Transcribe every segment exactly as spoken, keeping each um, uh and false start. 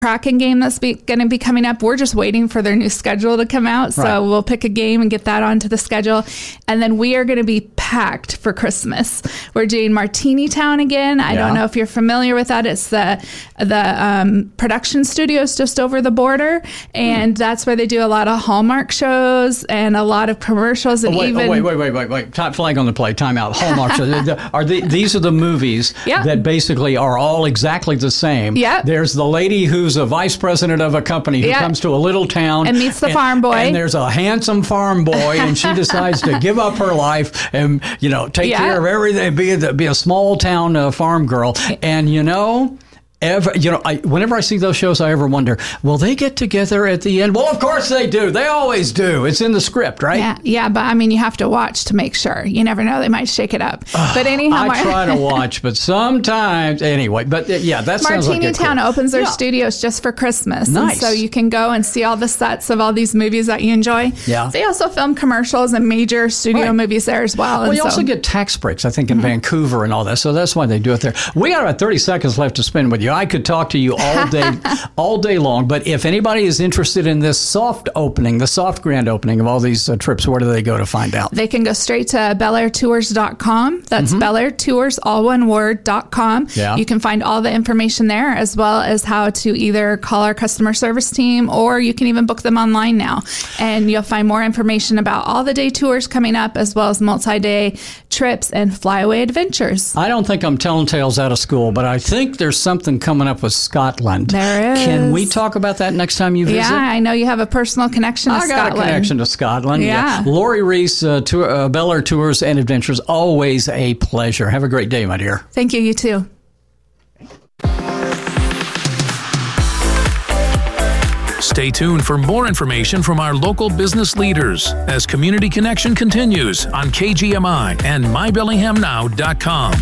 Kraken game that's going to be coming up. We're just waiting for their new schedule to come out. So right. we'll pick a game and get that onto the schedule. And then we are going to be packed for Christmas. We're doing Martini Town again. I yeah. don't know if you're familiar with that. It's the the um, production studios just over the border. And mm. that's where they do a lot of Hallmark shows and a lot of commercials. And oh, wait, even oh, wait, wait, wait, wait, wait. Time, flag on the play. Time out. Hallmark shows. Are the, these are the movies yep. that basically are all exactly the same. Yep. There's the lady who's a vice president of a company who yep. comes to a little town and meets the and, farm boy. And there's a handsome farm boy, and she decides to give up her life and, you know, take yep. care of everything, be a, be a small town uh, farm girl. And, you know... Ever, you know, I, whenever I see those shows, I ever wonder, will they get together at the end? Well, of course they do. They always do. It's in the script, right? Yeah, yeah, but I mean, you have to watch to make sure. You never know. They might shake it up. Uh, but anyhow. I try to watch, but sometimes, anyway. But uh, yeah, that sounds like Martini Town cool. opens their yeah. studios just for Christmas. Nice. And so you can go and see all the sets of all these movies that you enjoy. Yeah. They also film commercials and major studio right. movies there as well. Well, and you so, also get tax breaks, I think, in mm-hmm. Vancouver and all that. So that's why they do it there. We got about thirty seconds left to spend with you. I could talk to you all day all day long, but if anybody is interested in this soft opening, the soft grand opening of all these uh, trips, where do they go to find out? They can go straight to bel air tours dot com. That's mm-hmm. Bel Air Tours, all one word, dot com. Yeah. You can find all the information there, as well as how to either call our customer service team, or you can even book them online now. And you'll find more information about all the day tours coming up, as well as multi-day trips and flyaway adventures. I don't think I'm telling tales out of school, but I think there's something coming up with Scotland. There is. Can we talk about that next time you visit? Yeah, I know you have a personal connection to I Scotland. I got a connection to Scotland. Yeah. yeah. Lori Reese, uh, tour, uh, Bel Air Tours and Adventures, always a pleasure. Have a great day, my dear. Thank you. You too. Stay tuned for more information from our local business leaders as Community Connection continues on K G M I and my bellingham now dot com.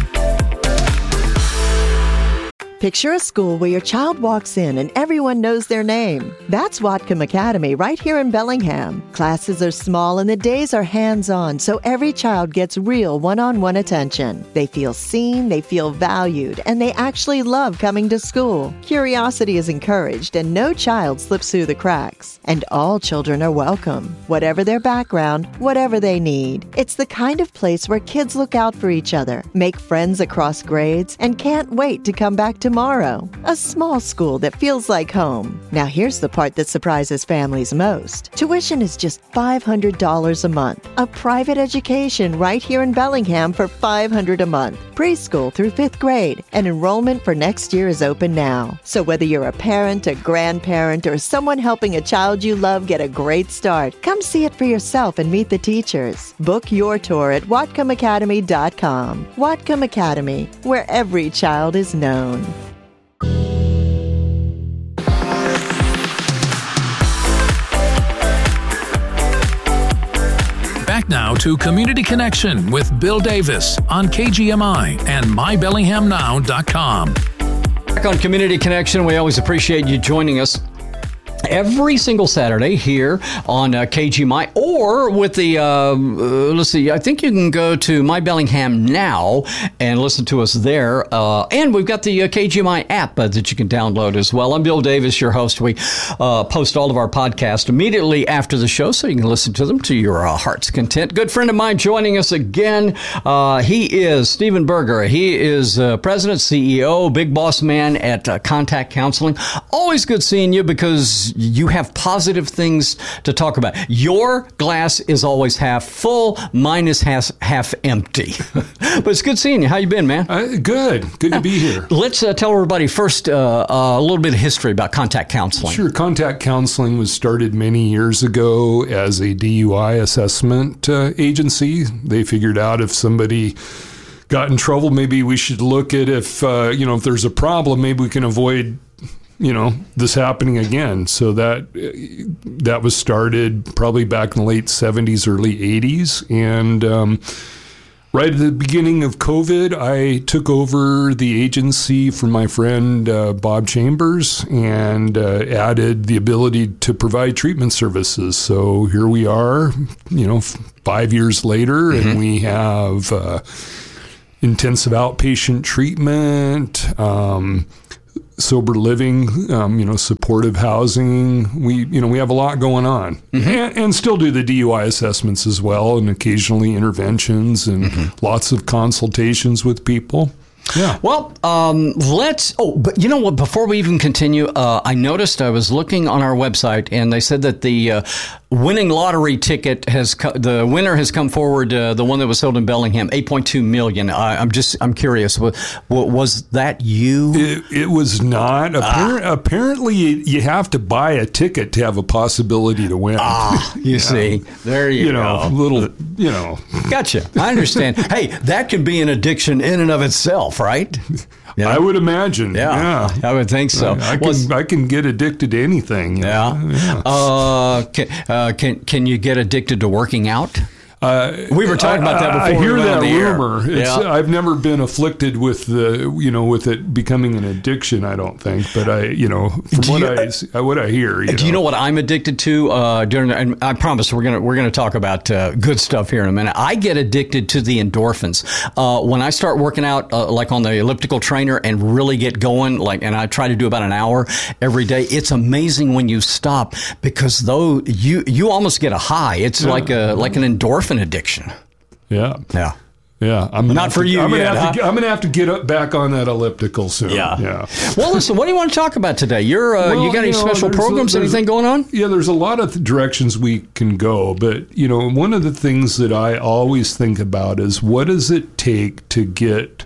Picture a school where your child walks in and everyone knows their name. That's Whatcom Academy right here in Bellingham. Classes are small and the days are hands-on, so every child gets real one-on-one attention. They feel seen, they feel valued, and they actually love coming to school. Curiosity is encouraged and no child slips through the cracks. And all children are welcome, whatever their background, whatever they need. It's the kind of place where kids look out for each other, make friends across grades, and can't wait to come back to tomorrow. A small school that feels like home. Now here's the part that surprises families most. Tuition is just five hundred dollars a month. A private education right here in Bellingham for five hundred dollars a month. Preschool through fifth grade. And enrollment for next year is open now. So whether you're a parent, a grandparent, or someone helping a child you love get a great start, come see it for yourself and meet the teachers. Book your tour at whatcom academy dot com. Whatcom Academy, where every child is known. Back now to Community Connection with Bill Davis on K G M I and my bellingham now dot com. Back on Community Connection, we always appreciate you joining us every single Saturday here on uh, K G M I, or with the, uh, uh, let's see, I think you can go to My Bellingham Now and listen to us there. Uh, and we've got the uh, K G M I app uh, that you can download as well. I'm Bill Davis, your host. We uh, post all of our podcasts immediately after the show, so you can listen to them to your uh, heart's content. Good friend of mine joining us again. Uh, he is Stephen Berger. He is uh, president, C E O, big boss man at uh, Contact Counseling. Always good seeing you because you have positive things to talk about. Your glass is always half full. Mine is half, half empty. But it's good seeing you. How you been, man? Uh, good. Good to be here. Let's uh, tell everybody first uh, uh, a little bit of history about Contact Counseling. Sure. Contact Counseling was started many years ago as a D U I assessment uh, agency. They figured out if somebody got in trouble, maybe we should look at if, uh, you know, if there's a problem, maybe we can avoid you know, this happening again. So that that was started probably back in the late seventies, early eighties. And um, right at the beginning of COVID, I took over the agency from my friend uh, Bob Chambers and uh, added the ability to provide treatment services. So here we are, you know, five years later, mm-hmm. and we have uh, intensive outpatient treatment, um sober living, um, you know, supportive housing. We, you know, we have a lot going on, mm-hmm. and, and still do the D U I assessments as well, and occasionally interventions and mm-hmm. lots of consultations with people. Yeah. Well, um, let's. Oh, but you know what? Before we even continue, uh, I noticed I was looking on our website, and they said that the uh, winning lottery ticket has co- the winner has come forward. Uh, the one that was sold in Bellingham, eight point two million. I, I'm just I'm curious. What, what, was that you? It, it was not. Appar- ah. Apparently, you have to buy a ticket to have a possibility to win. Ah, you yeah. see, there you, you go. know, little, you know. Gotcha. I understand. Hey, that can be an addiction in and of itself. Right? Yeah. I would imagine. Yeah, yeah. I would think so. I, I can well, I can get addicted to anything. Yeah. yeah. Uh, can, uh, can can you get addicted to working out? Uh, we were talking I, about that before. I hear we that rumor. It's, yeah. I've never been afflicted with the, you know, with it becoming an addiction. I don't think, but I, you know, from do what you, I what I hear. You do know. you know what I'm addicted to? Uh, during, and I promise we're gonna we're gonna talk about uh, good stuff here in a minute. I get addicted to the endorphins uh, when I start working out, uh, like on the elliptical trainer, and really get going. Like, and I try to do about an hour every day. It's amazing when you stop, because though you you almost get a high. It's yeah. like a like an endorphin addiction. Yeah. Yeah. Yeah. I'm not for to, you I'm gonna yet, have huh? to, I'm going to have to get up back on that elliptical soon. Yeah. Yeah. Well, listen, what do you want to talk about today? You're, uh, well, you got any you know, special programs, a, anything going on? Yeah, there's a lot of directions we can go. But, you know, one of the things that I always think about is what does it take to get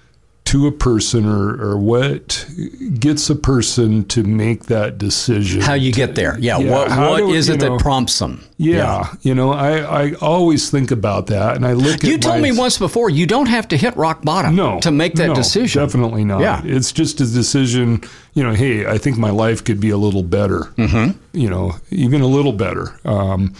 to a person, or, or what gets a person to make that decision? How you to, get there. Yeah. yeah what what do, is it know, that prompts them? Yeah. yeah. You know, I, I always think about that, and I look you at told my, me once before, you don't have to hit rock bottom no, to make that no, decision. Definitely not. Yeah. It's just a decision, you know, hey, I think my life could be a little better, mm-hmm. you know, even a little better. Um,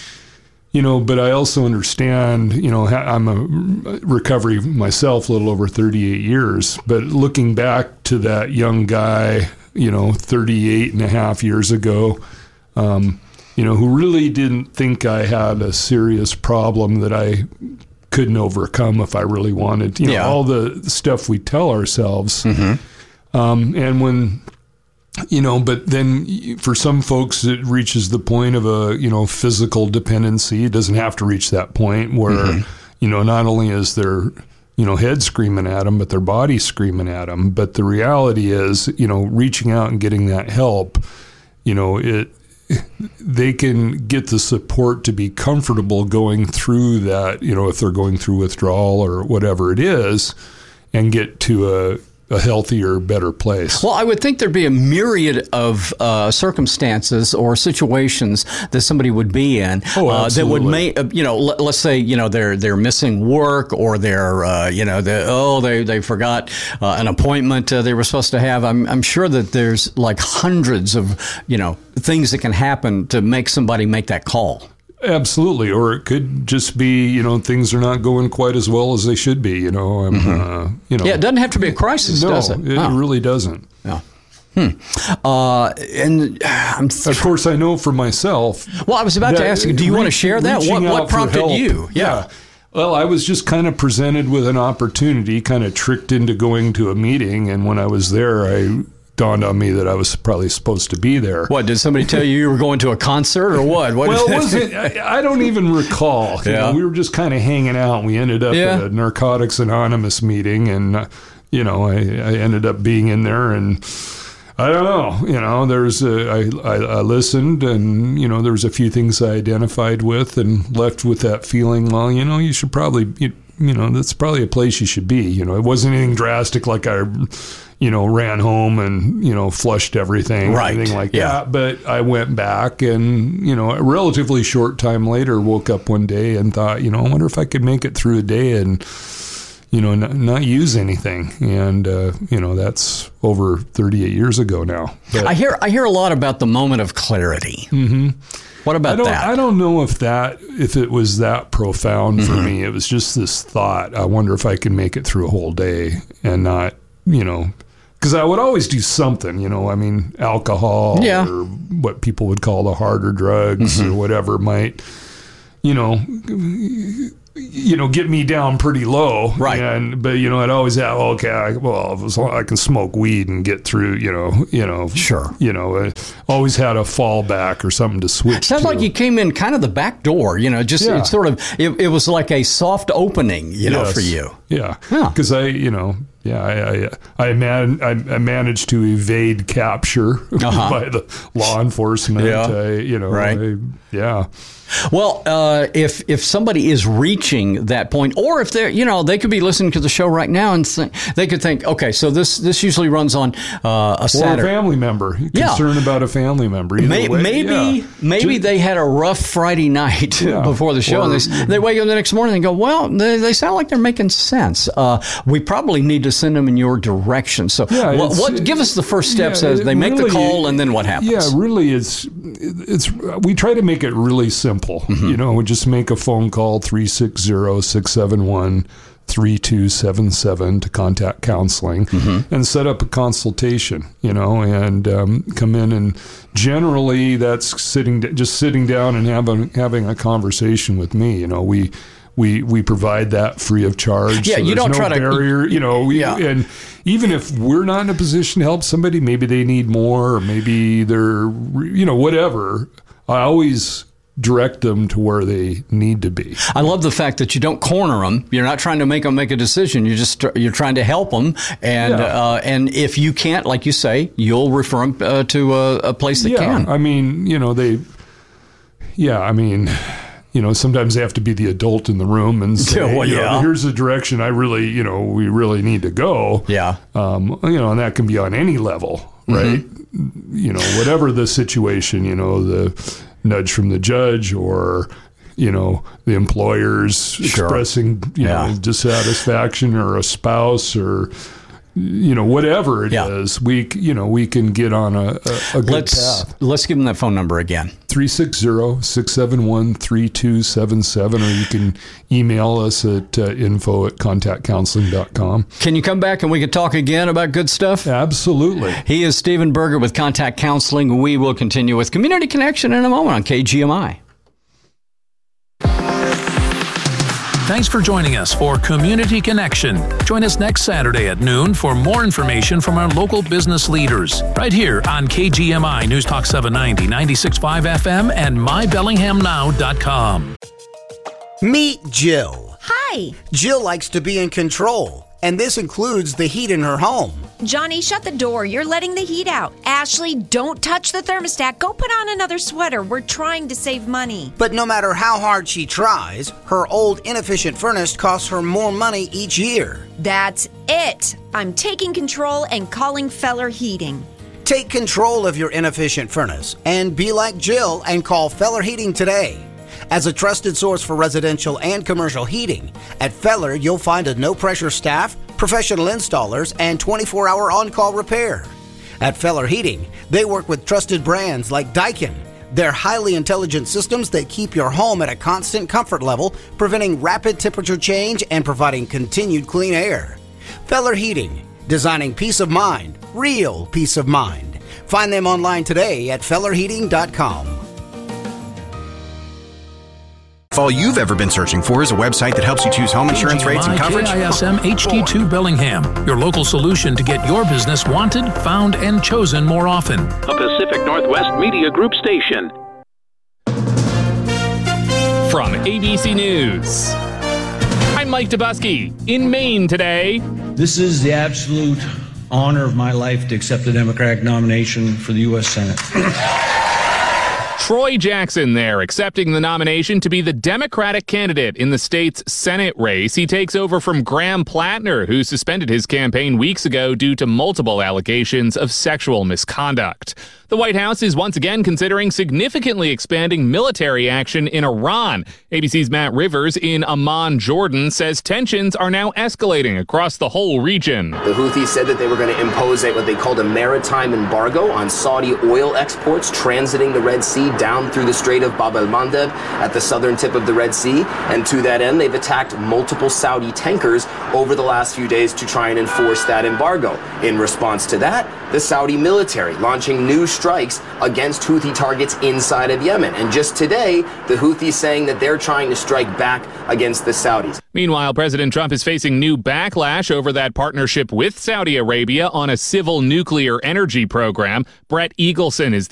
You know, but I also understand, you know, I'm a recovery myself, a little over thirty-eight years. But looking back to that young guy, you know, thirty-eight and a half years ago, um, you know, who really didn't think I had a serious problem that I couldn't overcome if I really wanted. You know, yeah. all the stuff we tell ourselves. Mm-hmm. Um, and when... You know, but then for some folks, it reaches the point of a, you know, physical dependency. It doesn't have to reach that point where, mm-hmm. you know, not only is their, you know, head screaming at them, but their body screaming at them. But the reality is, you know, reaching out and getting that help, you know, it, they can get the support to be comfortable going through that, you know, if they're going through withdrawal or whatever it is, and get to a, a healthier, better place. Well, I would think there'd be a myriad of uh, circumstances or situations that somebody would be in oh, uh, that would make, make, you know, let, let's say, you know, they're they're missing work, or they're, uh, you know, they oh, they they forgot uh, an appointment uh, they were supposed to have. I'm I'm sure that there's like hundreds of, you know, things that can happen to make somebody make that call. Absolutely. Or it could just be, you know, things are not going quite as well as they should be, you know. Um, mm-hmm. uh, you know. Yeah, it doesn't have to be a crisis, no, does it? it oh. really doesn't. Yeah. Hmm. Uh, and I'm th- of course, I know for myself. Well, I was about to ask you, do you re- want to share that? What, what prompted you? Yeah. yeah. Well, I was just kind of presented with an opportunity, kind of tricked into going to a meeting. And when I was there, I dawned on me that I was probably supposed to be there. What, did somebody tell you you were going to a concert or what? what well, it wasn't, I, I don't even recall. You yeah. know, we were just kind of hanging out. We ended up yeah. at a Narcotics Anonymous meeting, and, uh, you know, I, I ended up being in there, and I don't know, you know, there's a, I, I, I listened, and, you know, there was a few things I identified with and left with that feeling, well, you know, you should probably, you, you know, that's probably a place you should be. You know, it wasn't anything drastic like I, you know, ran home and, you know, flushed everything or right. anything like yeah. that. But I went back and, you know, a relatively short time later, woke up one day and thought, you know, I wonder if I could make it through a day and, you know, not, not use anything. And, uh, you know, that's over thirty-eight years ago now. But, I hear I hear a lot about the moment of clarity. Mm-hmm. What about I don't, that? I don't know if that, if it was that profound mm-hmm. for me. It was just this thought, I wonder if I can make it through a whole day and not, you know, because I would always do something, you know, I mean, alcohol yeah. or what people would call the harder drugs mm-hmm. or whatever might, you know, you know, get me down pretty low. Right. And, but, you know, I'd always have, okay, I, well, as long as I can smoke weed and get through, you know, you know. Sure. You know, I always had a fallback or something to switch Sounds to. like you came in kind of the back door, you know, just Yeah. it's sort of, it, it was like a soft opening, you know, Yes. for you. Yeah. Huh. Because I, you know, yeah, I I I, man, I, I managed to evade capture Uh-huh. by the law enforcement. Yeah. I, you know, Right. I, yeah. Well, uh, if if somebody is reaching that point, or if they're, you know, they could be listening to the show right now and think, they could think, okay, so this this usually runs on uh, a Or Saturday. a family member. Yeah. Concerned about a family member. Either May, way, maybe yeah. maybe Ju- they had a rough Friday night Yeah. before the show, Or- and they, s- they wake up the next morning and go, well, they, they sound like they're making sense. Uh, we probably need to send them in your direction. So Yeah, what, it's- what give us the first steps yeah, as it they make the really- call, and then what happens? Yeah, really, it's it's we try to make it really simple. Mm-hmm. You know, we just make a phone call three six zero, six seven one, three two seven seven to contact counseling Mm-hmm. and set up a consultation. You know, and um, come in, and generally that's sitting just sitting down and having having a conversation with me. You know, we. We we provide that free of charge. Yeah, so you there's don't no try to- barrier. You know, we, Yeah. and even if we're not in a position to help somebody, maybe they need more, or maybe they're, you know, whatever. I always direct them to where they need to be. I love the fact that you don't corner them. You're not trying to make them make a decision. You're just you're trying to help them, and Yeah. uh, and if you can't, like you say, you'll refer them uh, to a, a place that yeah, can. I mean, you know, they. Yeah, I mean. You know, sometimes they have to be the adult in the room and say, Yeah, well, you know, yeah. here's the direction I really, you know, we really need to go. Yeah. Um, you know, and that can be on any level, right? Mm-hmm. You know, whatever the situation, you know, the nudge from the judge or, you know, the employers expressing, you Yeah. know, dissatisfaction or a spouse or, you know, whatever it is, Yeah. we, c- you know, we can get on a, a, a good Let's path. let's give them that phone number again. three six zero, six seven one, three two seven seven, or you can email us at uh, info at contact counseling dot com. Can you come back and we can talk again about good stuff? Absolutely. He is Stephen Berger with Contact Counseling. We will continue with Community Connection in a moment on K G M I. Thanks for joining us for Community Connection. Join us next Saturday at noon for more information from our local business leaders. Right here on K G M I News Talk seven ninety, ninety-six point five F M and my bellingham now dot com. Meet Jill. Hi. Jill likes to be in control, and this includes the heat in her home. Johnny, shut the door. You're letting the heat out. Ashley, don't touch the thermostat. Go put on another sweater. We're trying to save money. But no matter how hard she tries, her old inefficient furnace costs her more money each year. That's it. I'm taking control and calling Feller Heating. Take control of your inefficient furnace and be like Jill and call Feller Heating today. As a trusted source for residential and commercial heating, at Feller you'll find a no-pressure staff, professional installers, and twenty-four hour on-call repair. At Feller Heating, they work with trusted brands like Daikin. They're highly intelligent systems that keep your home at a constant comfort level, preventing rapid temperature change and providing continued clean air. Feller Heating, designing peace of mind, real peace of mind. Find them online today at feller heating dot com. If all you've ever been searching for is a website that helps you choose home insurance rates and coverage, K I S M H D two Bellingham, your local solution to get your business wanted, found, and chosen more often. A Pacific Northwest Media Group station. From A B C News, I'm Mike Dubusky in Maine today. This is the absolute honor of my life to accept the Democratic nomination for the U S Senate. Troy Jackson there, accepting the nomination to be the Democratic candidate in the state's Senate race. He takes over from Graham Plattner, who suspended his campaign weeks ago due to multiple allegations of sexual misconduct. The White House is once again considering significantly expanding military action in Iran. A B C's Matt Rivers in Amman, Jordan, says tensions are now escalating across the whole region. The Houthis said that they were going to impose a, what they called a maritime embargo on Saudi oil exports transiting the Red Sea down through the Strait of Bab el-Mandeb at the southern tip of the Red Sea. And to that end, they've attacked multiple Saudi tankers over the last few days to try and enforce that embargo. In response to that, the Saudi military launching new strikes against Houthi targets inside of Yemen. And just today, the Houthis saying that they're trying to strike back against the Saudis. Meanwhile, President Trump is facing new backlash over that partnership with Saudi Arabia on a civil nuclear energy program. Brett Eagleson is the